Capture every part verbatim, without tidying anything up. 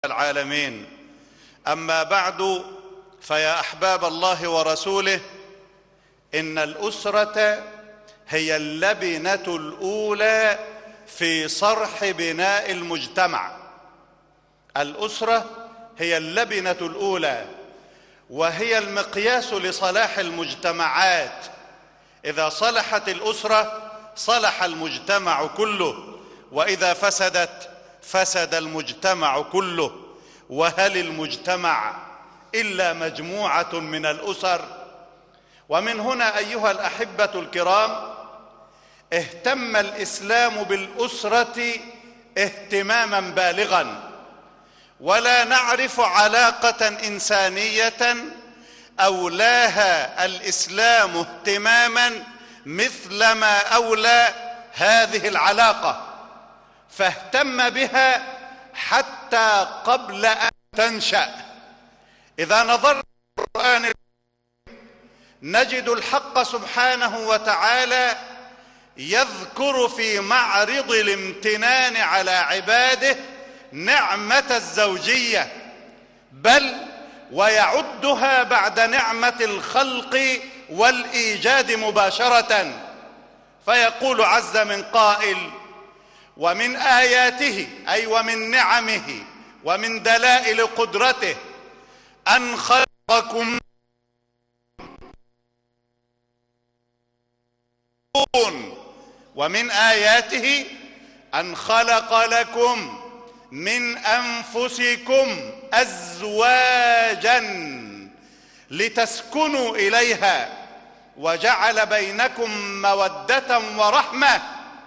العالمين. أما بعد، فيا أحباب الله ورسوله، إن الأسرة هي اللبنة الأولى في صرح بناء المجتمع. الأسرة هي اللبنة الأولى، وهي المقياس لصلاح المجتمعات. إذا صلحت الأسرة صلح المجتمع كله، وإذا فسدت فسد المجتمع كله. وهل المجتمع إلا مجموعة من الأسر؟ ومن هنا أيها الأحبة الكرام، اهتم الإسلام بالأسرة اهتماما بالغا، ولا نعرف علاقة إنسانية أولاها الإسلام اهتماما مثلما أولى هذه العلاقة، فاهتم بها حتى قبل أن تنشأ. إذا نظرنا في القرآن نجد الحق سبحانه وتعالى يذكر في معرض الامتنان على عباده نعمة الزوجية، بل ويعدها بعد نعمة الخلق والإيجاد مباشرة، فيقول عز من قائل: ومن آياته، أي ومن نعمه ومن دلائل قدرته، أن خلقكم ومن آياته أن خلق لكم من أنفسكم أزواجا لتسكنوا إليها وجعل بينكم مودة ورحمة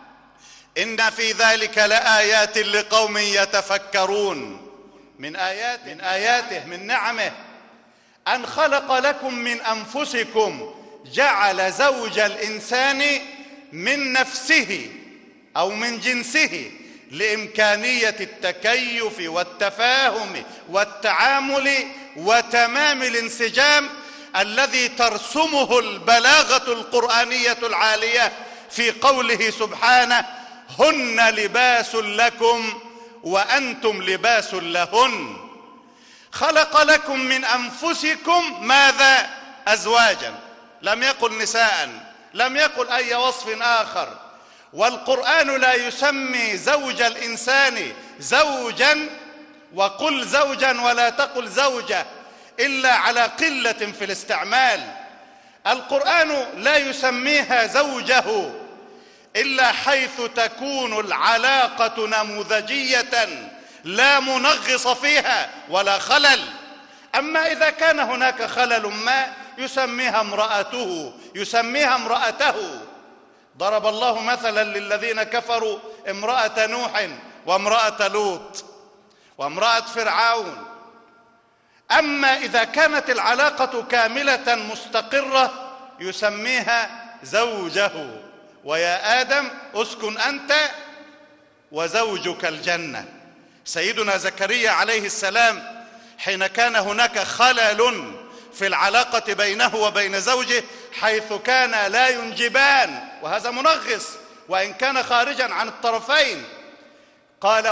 إن في ذلك لآيات لقوم يتفكرون. من آيات من آياته من نعمه أن خلق لكم من أنفسكم، جعل زوج الإنسان من نفسه أو من جنسه لإمكانية التكيف والتفاهم والتعامل وتمام الانسجام الذي ترسمه البلاغة القرآنية العالية في قوله سبحانه: هن لباس لكم وأنتم لباس لهن. خلق لكم من أنفسكم ماذا؟ أزواجا، لم يقل نساء، لم يقل أي وصف آخر. والقرآن لا يسمي زوج الإنسان زوجا، وقل زوجا ولا تقل زوجة إلا على قلة في الاستعمال. القرآن لا يسميها زوجه إلا حيث تكون العلاقة نموذجية لا منغص فيها ولا خلل. أما إذا كان هناك خلل ما يسميها امرأته، يسميها امرأته. ضرب الله مثلا للذين كفروا امرأة نوح وامرأة لوط وامرأة فرعون. أما إذا كانت العلاقة كاملة مستقرة يسميها زوجه: ويا آدم اسكن أنت وزوجك الجنة. سيدنا زكريا عليه السلام حين كان هناك خلل في العلاقة بينه وبين زوجه، حيث كان لا ينجبان، وهذا منغص وإن كان خارجا عن الطرفين، قال: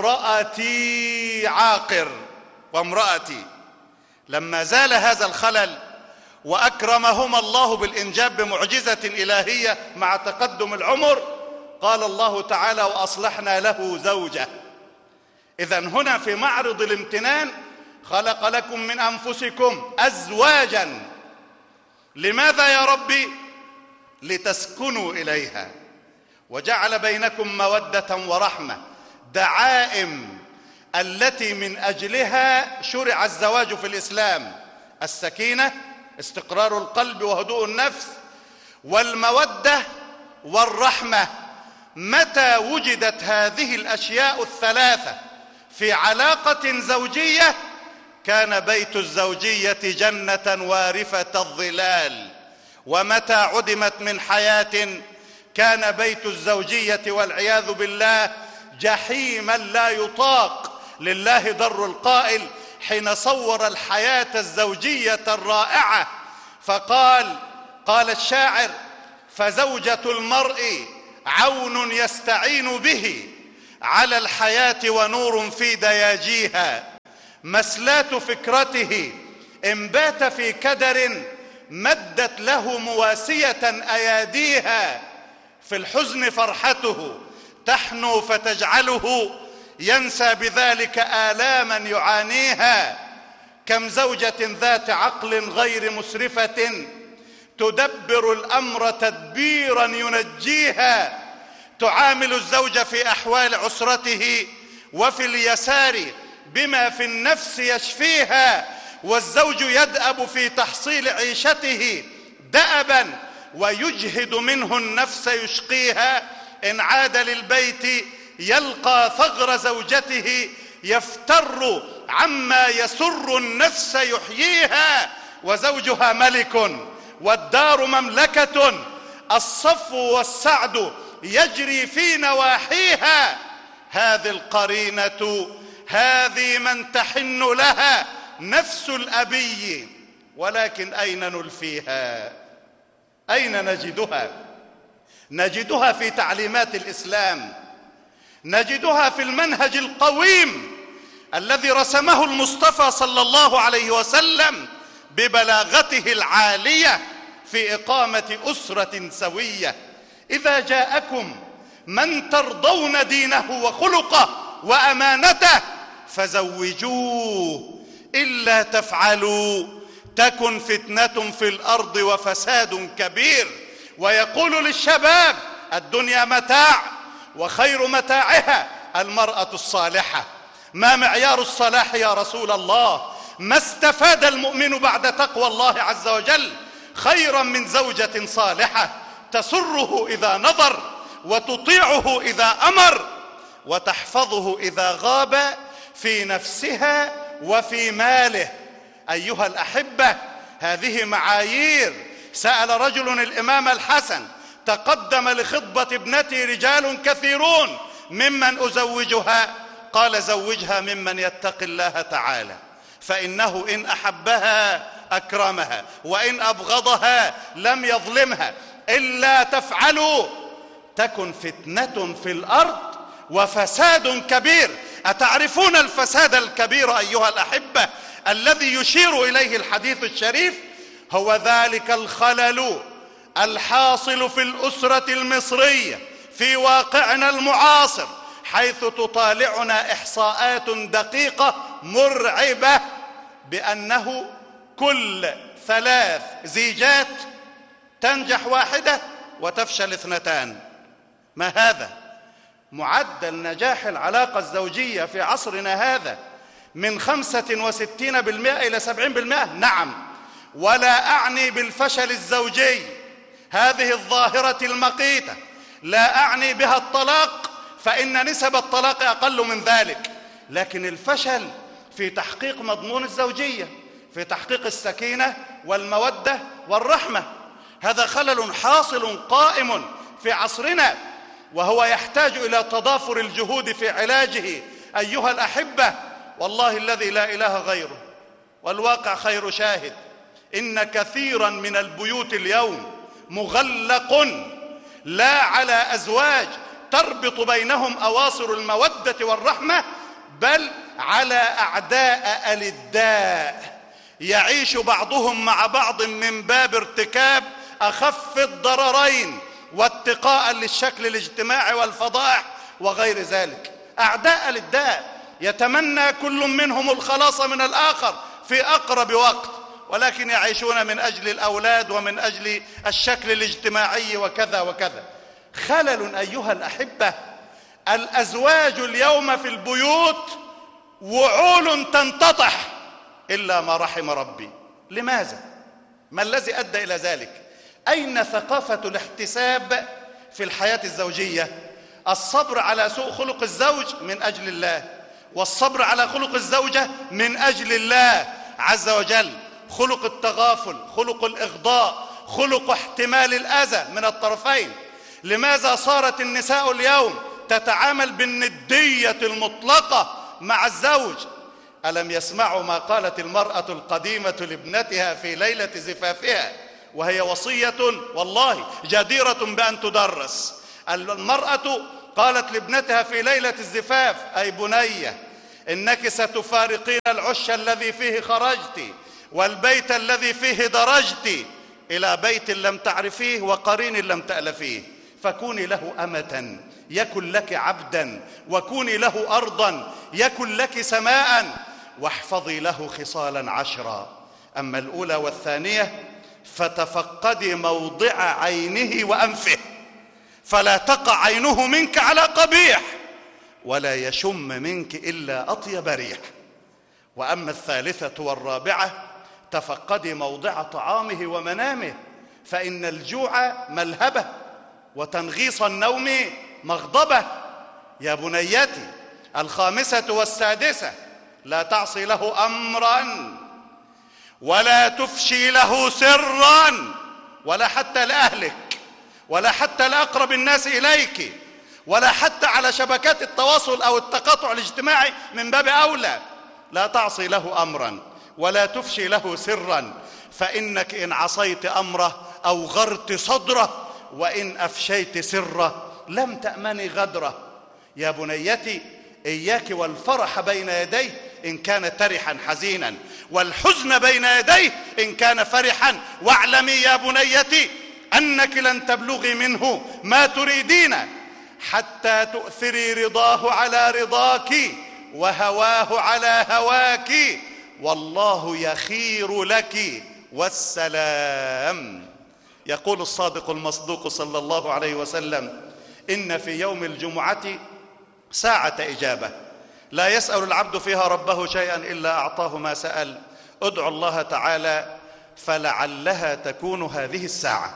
وامرأتي عاقر. وامرأتي. لما زال هذا الخلل وأكرمهما الله بالإنجاب بمعجزة إلهية مع تقدم العمر، قال الله تعالى: وأصلحنا له زوجه. إذن هنا في معرض الامتنان خلق لكم من أنفسكم أزواجا. لماذا يا ربي؟ لتسكنوا إليها وجعل بينكم مودة ورحمة، دعائم التي من أجلها شرع الزواج في الإسلام: السكينة، استقرار القلب وهدوء النفس، والمودة والرحمة. متى وجدت هذه الأشياء الثلاثة في علاقة زوجية كان بيت الزوجية جنة وارفة الظلال، ومتى عدمت من حياة كان بيت الزوجية والعياذ بالله جحيما لا يطاق. لله در القائل حين صور الحياة الزوجية الرائعة فقال: قال الشاعر: فزوجة المرء عون يستعين به على الحياة ونور في دياجيها. مسلات فكرته إن بات في كدر مدت له مواسية أياديها، في الحزن فرحته تحنو فتجعله ينسى بذلك آلاما يعانيها. كم زوجة ذات عقل غير مسرفة تدبر الأمر تدبيرا ينجيها، تعامل الزوج في أحوال عسرته وفي اليسار بما في النفس يشفيها، والزوج يدأب في تحصيل عيشته دأبا ويجهد منه النفس يشقيها. إن عاد للبيت يلقى ثغر زوجته يفتر عما يسر النفس يحييها، وزوجها ملك والدار مملكة، الصفو والسعد يجري في نواحيها. هذه القرينة هذه من تحن لها نفس الأبي، ولكن أين نلفيها؟ أين نجدها؟ نجدها في تعليمات الإسلام، نجدها في المنهج القويم الذي رسمه المصطفى صلى الله عليه وسلم ببلاغته العالية في إقامة أسرة سوية. إذا جاءكم من ترضون دينه وخلقه وأمانته فزوجوه، إلا تفعلوا تكن فتنة في الأرض وفساد كبير. ويقول للشباب: الدنيا متاع وخير متاعها المرأة الصالحة. ما معيار الصلاح يا رسول الله؟ ما استفاد المؤمن بعد تقوى الله عز وجل خيرا من زوجة صالحة تسره إذا نظر، وتطيعه إذا أمر، وتحفظه إذا غاب في نفسها وفي ماله. أيها الأحبة، هذه معايير. سأل رجل الإمام الحسن: تقدم لخطبة ابنتي رجال كثيرون، ممن أزوجها؟ قال: زوجها ممن يتقي الله تعالى، فإنه إن أحبها أكرمها وإن أبغضها لم يظلمها. إلا تفعلوا تكن فتنة في الأرض وفساد كبير. أتعرفون الفساد الكبير أيها الأحبة الذي يشير إليه الحديث الشريف؟ هو ذلك الخلل الحاصل في الأسرة المصرية في واقعنا المعاصر، حيث تطالعنا إحصاءات دقيقة مرعبة بأنه كل ثلاث زيجات تنجح واحدة وتفشل اثنتان. ما هذا؟ معدل نجاح العلاقة الزوجية في عصرنا هذا من خمسة وستين بالمئة إلى سبعين بالمئة. نعم، ولا أعني بالفشل الزوجي هذه الظاهرة المقيتة، لا أعني بها الطلاق، فإن نسب الطلاق أقل من ذلك، لكن الفشل في تحقيق مضمون الزوجية، في تحقيق السكينة والمودة والرحمة. هذا خلل حاصل قائم في عصرنا، وهو يحتاج إلى تضافر الجهود في علاجه أيها الأحبة. والله الذي لا إله غيره، والواقع خير شاهد، إن كثيرا من البيوت اليوم مغلق لا على أزواج تربط بينهم أواصر المودة والرحمة، بل على أعداء ألداء يعيش بعضهم مع بعض من باب ارتكاب أخف الضررين واتقاء للشكل الاجتماعي والفضائح وغير ذلك. أعداء ألداء يتمنى كل منهم الخلاص من الآخر في أقرب وقت، ولكن يعيشون من أجل الأولاد ومن أجل الشكل الاجتماعي وكذا وكذا. خلل أيها الأحبة. الأزواج اليوم في البيوت وعول تنتطح إلا ما رحم ربي. لماذا؟ ما الذي أدى إلى ذلك؟ أين ثقافة الاحتساب في الحياة الزوجية؟ الصبر على سوء خلق الزوج من أجل الله، والصبر على خلق الزوجة من أجل الله عز وجل. خلق التغافل، خلق الإغضاء، خلق احتمال الأذى من الطرفين. لماذا صارت النساء اليوم تتعامل بالندية المطلقة مع الزوج؟ ألم يسمعوا ما قالت المرأة القديمة لابنتها في ليلة زفافها، وهي وصية والله جديرة بأن تدرس؟ المرأة قالت لابنتها في ليلة الزفاف: أي بنية، إنك ستفارقين العش الذي فيه خرجت والبيت الذي فيه درجت إلى بيت لم تعرفيه وقرين لم تألفيه، فكوني له أمة يكن لك عبدا، وكوني له أرضا يكن لك سماء، واحفظي له خصالا عشرا. أما الأولى والثانية فتفقدي موضع عينه وأنفه، فلا تقع عينه منك على قبيح ولا يشم منك إلا أطيب ريح. وأما الثالثة والرابعة تفقدي موضع طعامه ومنامه، فإن الجوع ملهبة وتنغيص النوم مغضبة. يا بنيتي الخامسة والسادسة لا تعصي له أمرا ولا تفشي له سرا، ولا حتى لأهلك ولا حتى لأقرب الناس إليك ولا حتى على شبكات التواصل أو التقاطع الاجتماعي من باب أولى. لا تعصي له أمرا ولا تفشي له سرا، فإنك إن عصيت أمره أوغرت صدره، وإن أفشيت سره لم تأمني غدره. يا بنيتي إياك والفرح بين يديه إن كان ترحا حزينا، والحزن بين يديه إن كان فرحا. واعلمي يا بنيتي أنك لن تبلغي منه ما تريدين حتى تؤثري رضاه على رضاك وهواه على هواك، والله يخير لك والسلام. يقول الصادق المصدوق صلى الله عليه وسلم: إن في يوم الجمعة ساعة إجابة لا يسأل العبد فيها ربه شيئا إلا أعطاه ما سأل. ادعوا الله تعالى فلعلها تكون هذه الساعة.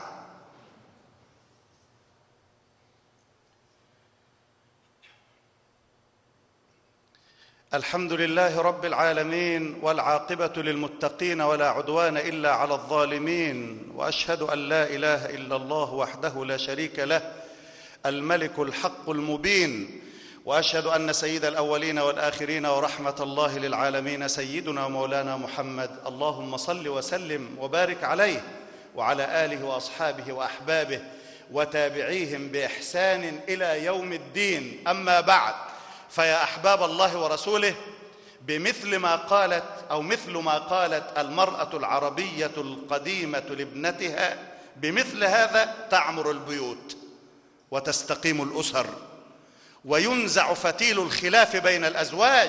الحمد لله رب العالمين، والعاقبة للمتقين ولا عدوان إلا على الظالمين، وأشهد أن لا إله إلا الله وحده لا شريك له الملك الحق المبين، وأشهد أن سيد الأولين والآخرين ورحمة الله للعالمين سيدنا ومولانا محمد، اللهم صل وسلم وبارك عليه وعلى آله وأصحابه وأحبابه وتابعيهم بإحسان إلى يوم الدين. أما بعد، فيا أحباب الله ورسوله، بمثل ما قالت أو مثل ما قالت المرأة العربية القديمة لابنتها، بمثل هذا تعمر البيوت وتستقيم الأسر وينزع فتيل الخلاف بين الأزواج.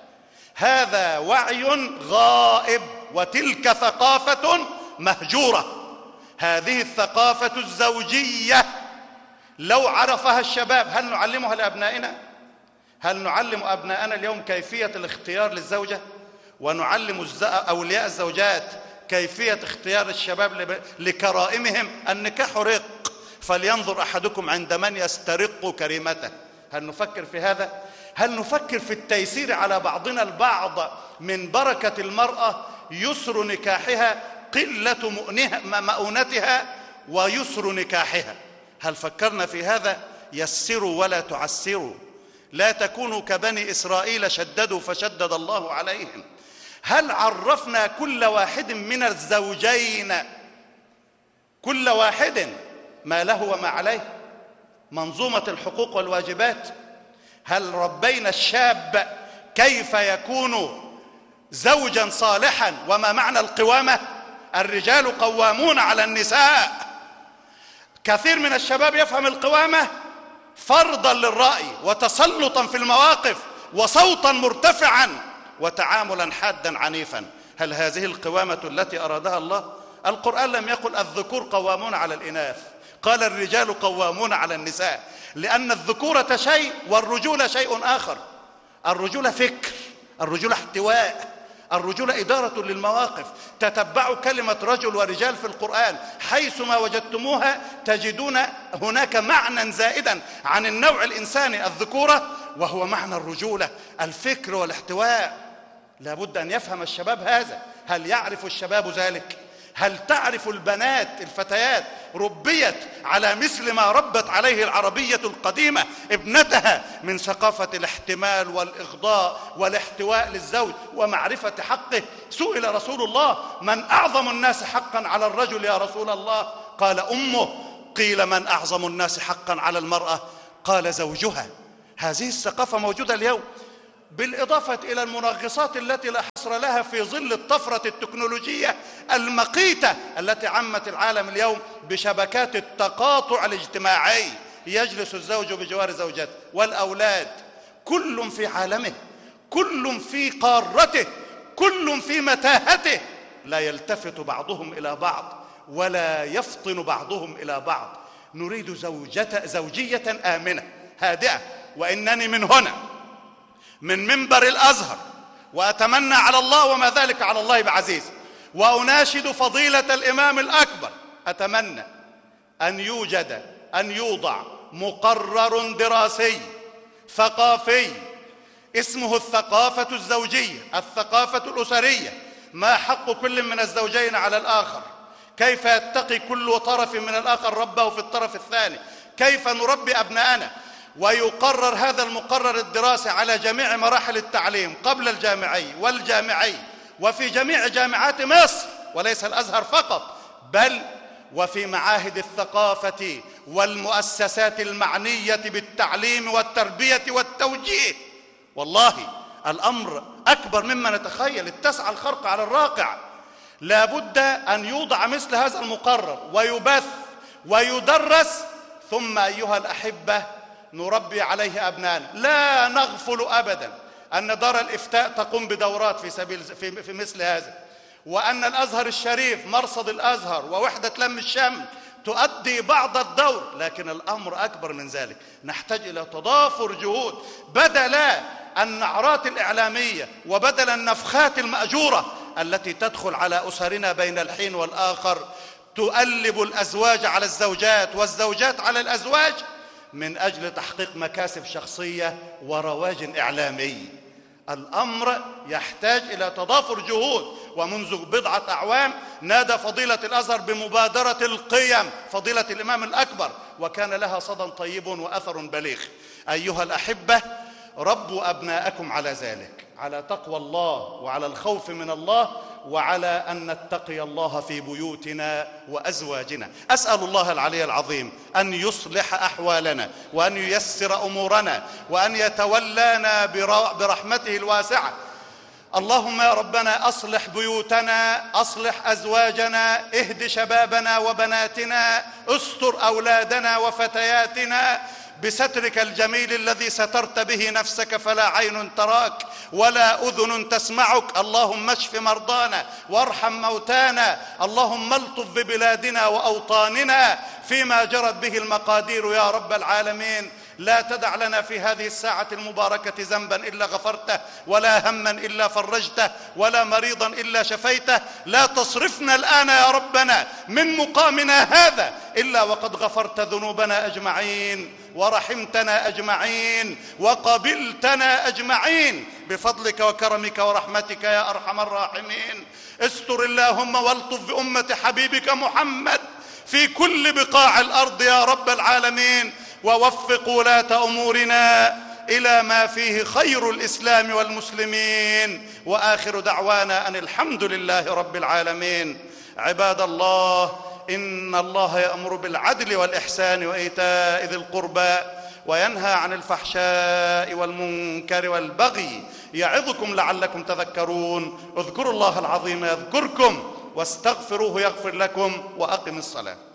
هذا وعي غائب، وتلك ثقافة مهجورة. هذه الثقافة الزوجية لو عرفها الشباب، هل نعلمها لأبنائنا؟ هل نعلم أبناءنا اليوم كيفية الاختيار للزوجة؟ ونعلم أولياء الزوجات كيفية اختيار الشباب لكرائمهم؟ النكاح رق، فلينظر أحدكم عند من يسترق كريمته. هل نفكر في هذا؟ هل نفكر في التيسير على بعضنا البعض من بركة المرأة؟ يسر نكاحها قلة مؤونتها ويسر نكاحها. هل فكرنا في هذا؟ يسروا ولا تعسروا، لا تكونوا كبني إسرائيل شددوا فشدد الله عليهم. هل عرفنا كل واحد من الزوجين، كل واحد ما له وما عليه، منظومة الحقوق والواجبات؟ هل ربينا الشاب كيف يكون زوجا صالحا؟ وما معنى القوامة؟ الرجال قوامون على النساء. كثير من الشباب يفهم القوامة فرضا للرأي وتسلطا في المواقف وصوتا مرتفعا وتعاملا حادا عنيفا. هل هذه القوامة التي أرادها الله؟ القرآن لم يقل الذكور قوامون على الإناث، قال الرجال قوامون على النساء، لأن الذكورة شيء والرجولة شيء آخر. الرجولة فكر، الرجولة احتواء، الرجولة إدارة للمواقف. تتبعوا كلمة رجل ورجال في القرآن حيثما وجدتموها تجدون هناك معنى زائدا عن النوع الإنساني الذكورة، وهو معنى الرجولة، الفكر والاحتواء. لابد أن يفهم الشباب هذا. هل يعرف الشباب ذلك؟ هل تعرف البنات الفتيات ربيت على مثل ما ربت عليه العربية القديمة ابنتها من ثقافة الاحتمال والإغضاء والاحتواء للزوج ومعرفة حقه؟ سئل رسول الله: من أعظم الناس حقا على الرجل يا رسول الله؟ قال: أمه. قيل: من أعظم الناس حقا على المرأة؟ قال: زوجها. هذه الثقافة موجودة اليوم. بالإضافة إلى المنغصات التي لا حصر لها في ظل الطفرة التكنولوجية المقيتة التي عمت العالم اليوم بشبكات التقاطع الاجتماعي. يجلس الزوج بجوار زوجته والأولاد، كل في عالمه، كل في قارته، كل في متاهته، لا يلتفت بعضهم إلى بعض ولا يفطن بعضهم إلى بعض. نريد زوجة زوجية آمنة هادئة. وإنني من هنا من منبر الأزهر وأتمنى على الله، وما ذلك على الله بعزيز، وأناشد فضيلة الإمام الأكبر، أتمنى أن يوجد أن يوضع مقرر دراسي ثقافي اسمه الثقافة الزوجية، الثقافة الأسرية. ما حق كل من الزوجين على الآخر، كيف يتقي كل طرف من الآخر ربه في الطرف الثاني، كيف نربي أبناءنا. ويقرر هذا المقرر الدراسي على جميع مراحل التعليم قبل الجامعي والجامعي وفي جميع جامعات مصر، وليس الأزهر فقط، بل وفي معاهد الثقافة والمؤسسات المعنية بالتعليم والتربية والتوجيه. والله الأمر أكبر مما نتخيل، اتسع الخرق على الراقع. لا بد أن يوضع مثل هذا المقرر ويبث ويدرس، ثم أيها الأحبة نربي عليه أبناءنا. لا نغفل أبدا أن دار الإفتاء تقوم بدورات في سبيل في, في مثل هذا، وأن الأزهر الشريف مرصد الأزهر ووحدة لم الشمل تؤدي بعض الدور، لكن الأمر أكبر من ذلك. نحتاج إلى تضافر جهود، بدل النعرات الإعلامية وبدل النفخات المأجورة التي تدخل على أسرنا بين الحين والآخر، تؤلب الأزواج على الزوجات والزوجات على الأزواج من أجل تحقيق مكاسب شخصية ورواج إعلامي. الأمر يحتاج إلى تضافر جهود. ومنذ بضعة أعوام نادى فضيلة الأزهر بمبادرة القيم فضيلة الإمام الأكبر، وكان لها صدى طيب وأثر بليغ. أيها الأحبة، ربوا أبناءكم على ذلك، على تقوى الله وعلى الخوف من الله وعلى أن نتقي الله في بيوتنا وأزواجنا. أسأل الله العلي العظيم أن يصلح أحوالنا وأن ييسر أمورنا وأن يتولانا برحمته الواسعة. اللهم يا ربنا أصلح بيوتنا، أصلح أزواجنا، اهد شبابنا وبناتنا، استر أولادنا وفتياتنا بسترك الجميل الذي سترت به نفسك فلا عين تراك ولا أذن تسمعك. اللهم اشف مرضانا وارحم موتانا، اللهم الطف ببلادنا وأوطاننا فيما جرت به المقادير يا رب العالمين. لا تدع لنا في هذه الساعة المباركة ذنبا إلا غفرته، ولا هما إلا فرجته، ولا مريضا إلا شفيته. لا تصرفنا الآن يا ربنا من مقامنا هذا إلا وقد غفرت ذنوبنا أجمعين ورحمتنا أجمعين وقبلتنا أجمعين بفضلك وكرمك ورحمتك يا أرحم الراحمين. استر اللهم والطف بأمة حبيبك محمد في كل بقاع الأرض يا رب العالمين، ووفق ولاة أمورنا إلى ما فيه خير الإسلام والمسلمين. وآخر دعوانا أن الحمد لله رب العالمين. عباد الله، إن الله يأمر بالعدل والإحسان وإيتاء ذي القربى وينهى عن الفحشاء والمنكر والبغي، يعظكم لعلكم تذكرون. اذكروا الله العظيم يذكركم واستغفروه يغفر لكم، وأقم الصلاة.